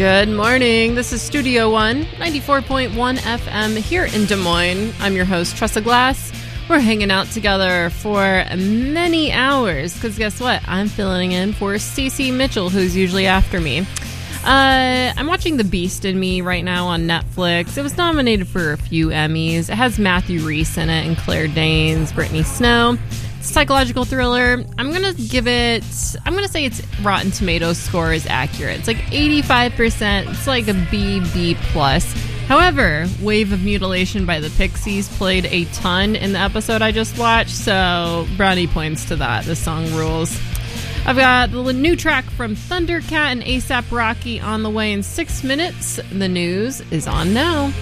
Good morning. This is Studio One, 94.1 FM here in Des Moines. I'm your host, Tressa Glass. We're hanging out together for many hours because guess what? I'm filling in for Stacey Mitchell, who's usually after me. I'm watching The Beast in Me right now on Netflix. It was nominated for a few Emmys. It has Matthew Rhys in it and Claire Danes, Brittany Snow. It's a psychological thriller. I'm going to say its Rotten Tomatoes score is accurate. It's like 85%. It's like a B+. However, Wave of Mutilation by the Pixies played a ton in the episode I just watched, so brownie points to that. The song rules. I've got the new track from Thundercat and A$AP Rocky on the way in 6 minutes. The news is on now.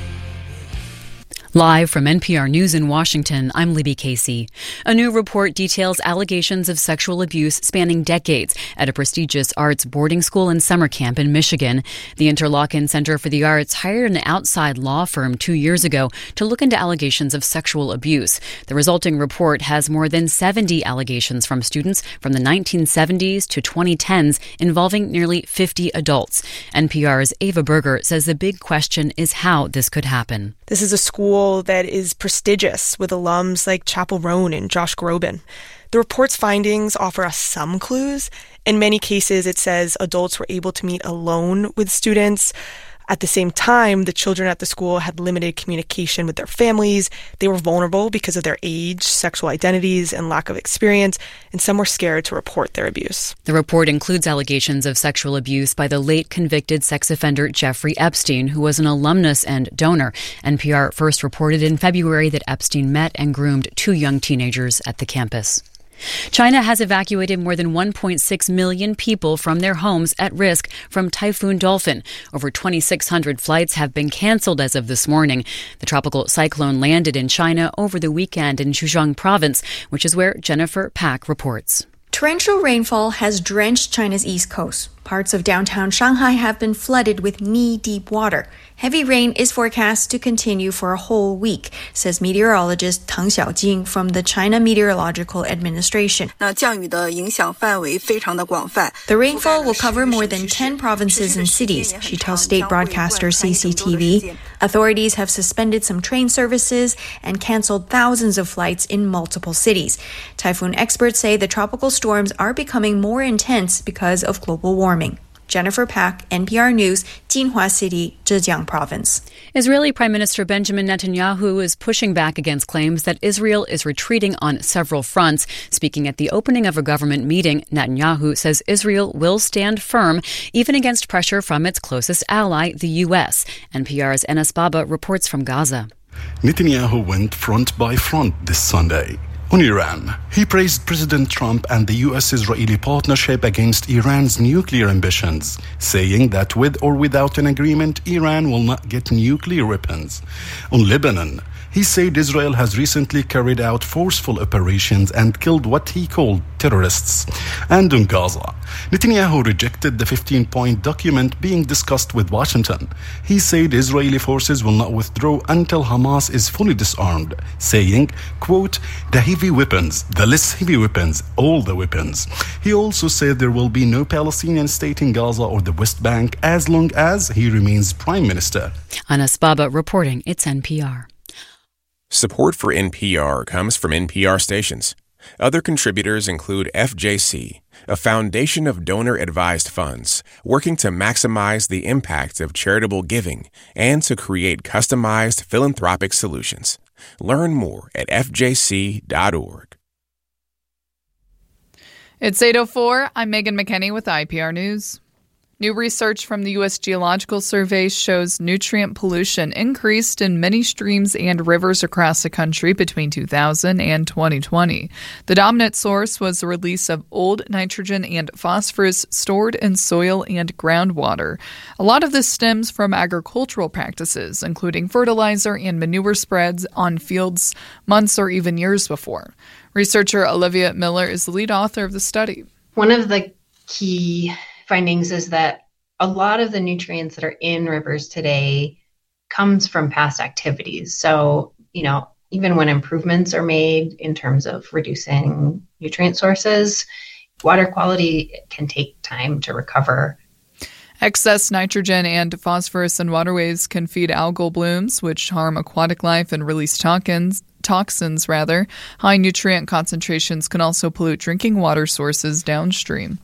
Live from NPR News in Washington, I'm Libby Casey. A new report details allegations of sexual abuse spanning decades at a prestigious arts boarding school and summer camp in Michigan. The Interlochen Center for the Arts hired an outside law firm 2 years ago to look into allegations of sexual abuse. The resulting report has more than 70 allegations from students from the 1970s to 2010s involving nearly 50 adults. NPR's Ava Berger says the big question is how this could happen. This is a school that is prestigious with alums like Chappell Roan and Josh Groban. The report's findings offer us some clues. In many cases, it says adults were able to meet alone with students. At the same time, the children at the school had limited communication with their families. They were vulnerable because of their age, sexual identities, and lack of experience, and some were scared to report their abuse. The report includes allegations of sexual abuse by the late convicted sex offender Jeffrey Epstein, who was an alumnus and donor. NPR first reported in February that Epstein met and groomed 2 young teenagers at the campus. China has evacuated more than 1.6 million people from their homes at risk from Typhoon Dolphin. Over 2,600 flights have been canceled as of this morning. The tropical cyclone landed in China over the weekend in Zhejiang province, which is where Jennifer Pack reports. Torrential rainfall has drenched China's east coast. Parts of downtown Shanghai have been flooded with knee-deep water. Heavy rain is forecast to continue for a whole week, says meteorologist Tang Xiaojing from the China Meteorological Administration. The rainfall will cover more than 10 provinces and cities, she tells state broadcaster CCTV. Authorities have suspended some train services and canceled thousands of flights in multiple cities. Typhoon experts say the tropical storms are becoming more intense because of global warming. Jennifer Pack, NPR News, Jinhua City, Zhejiang Province. Israeli Prime Minister Benjamin Netanyahu is pushing back against claims that Israel is retreating on several fronts. Speaking at the opening of a government meeting, Netanyahu says Israel will stand firm, even against pressure from its closest ally, the U.S. NPR's Enes Baba reports from Gaza. Netanyahu went front by front this Sunday. On Iran, he praised President Trump and the U.S.-Israeli partnership against Iran's nuclear ambitions, saying that with or without an agreement, Iran will not get nuclear weapons. On Lebanon, he said Israel has recently carried out forceful operations and killed what he called terrorists. And on Gaza, Netanyahu rejected the 15-point document being discussed with Washington. He said Israeli forces will not withdraw until Hamas is fully disarmed, saying, quote, the heavy weapons, the less heavy weapons, all the weapons. He also said there will be no Palestinian state in Gaza or the West Bank as long as he remains prime minister. Enes Baba reporting. It's NPR. Support for NPR comes from NPR stations. Other contributors include FJC, a foundation of donor-advised funds working to maximize the impact of charitable giving and to create customized philanthropic solutions. Learn more at fjc.org. It's 8:04. I'm Megan McKenney with IPR News. New research from the U.S. Geological Survey shows nutrient pollution increased in many streams and rivers across the country between 2000 and 2020. The dominant source was the release of old nitrogen and phosphorus stored in soil and groundwater. A lot of this stems from agricultural practices, including fertilizer and manure spreads on fields months or even years before. Researcher Olivia Miller is the lead author of the study. One of the key findings is that a lot of the nutrients that are in rivers today comes from past activities. So, even when improvements are made in terms of reducing nutrient sources, water quality can take time to recover. Excess nitrogen and phosphorus in waterways can feed algal blooms, which harm aquatic life and release toxins. High nutrient concentrations can also pollute drinking water sources downstream.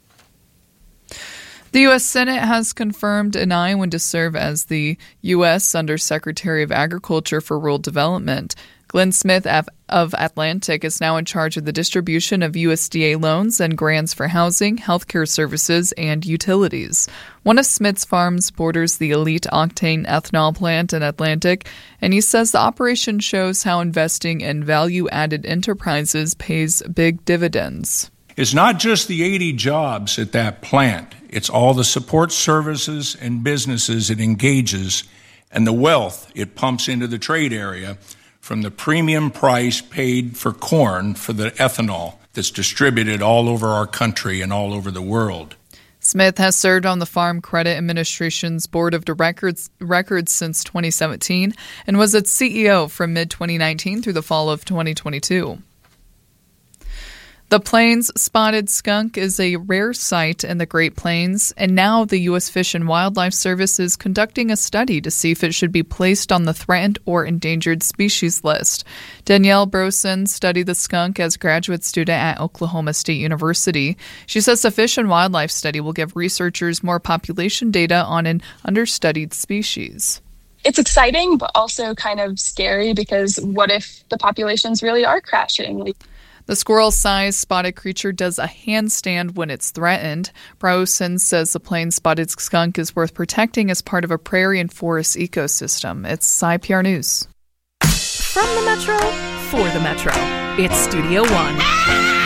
The U.S. Senate has confirmed an Iowan to serve as the U.S. Undersecretary of Agriculture for Rural Development. Glenn Smith of Atlantic is now in charge of the distribution of USDA loans and grants for housing, healthcare services, and utilities. One of Smith's farms borders the Elite Octane ethanol plant in Atlantic, and he says the operation shows how investing in value-added enterprises pays big dividends. It's not just the 80 jobs at that plant. It's all the support services and businesses it engages and the wealth it pumps into the trade area from the premium price paid for corn for the ethanol that's distributed all over our country and all over the world. Smith has served on the Farm Credit Administration's Board of Records since 2017 and was its CEO from mid-2019 through the fall of 2022. The Plains spotted skunk is a rare sight in the Great Plains, and now the U.S. Fish and Wildlife Service is conducting a study to see if it should be placed on the threatened or endangered species list. Danielle Brosen studied the skunk as a graduate student at Oklahoma State University. She says the Fish and Wildlife study will give researchers more population data on an understudied species. It's exciting, but also kind of scary because what if the populations really are crashing? The squirrel-sized spotted creature does a handstand when it's threatened. Brosen says the plain-spotted skunk is worth protecting as part of a prairie and forest ecosystem. It's IPR News. From the Metro, for the Metro, it's Studio One.